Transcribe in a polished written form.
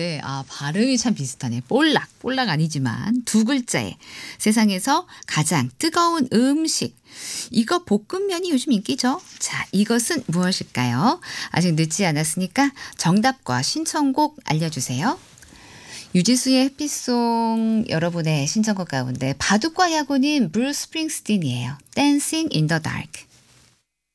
있는데 발음이 참 비슷하네. 볼락, 볼락 아니지만 두 글자에 세상에서 가장 뜨거운 음식. 이거 볶음면이 요즘 인기죠. 자, 이것은 무엇일까요? 아직 늦지 않았으니까 정답과 신청곡 알려주세요. 유지수의 햇빛송 여러분의 신청곡 가운데 바둑과 야구님 브루스 스프링스틴이에요. Dancing in the Dark.